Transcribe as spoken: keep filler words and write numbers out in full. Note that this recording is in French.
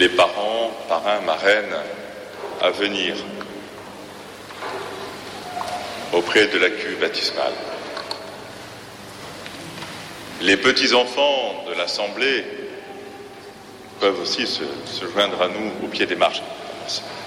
les parents, parrains, marraines à venir auprès de la cuve baptismale. Les petits-enfants de l'Assemblée peuvent aussi se, se joindre à nous au pied des marches. Merci.